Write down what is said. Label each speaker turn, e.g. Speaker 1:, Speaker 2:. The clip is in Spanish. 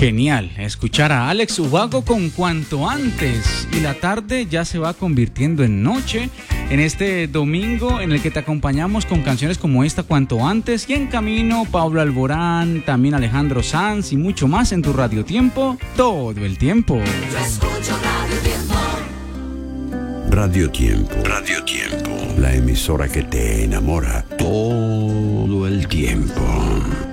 Speaker 1: Genial, escuchar a Alex Ubago con Cuanto Antes, y la tarde ya se va convirtiendo en noche en este domingo en el que te acompañamos con canciones como esta, Cuanto Antes, y en camino Pablo Alborán, también Alejandro Sanz y mucho más en tu Radio Tiempo, todo el tiempo.
Speaker 2: Yo escucho Radio Tiempo.
Speaker 3: Radio Tiempo. Radio Tiempo. La emisora que te enamora todo el tiempo.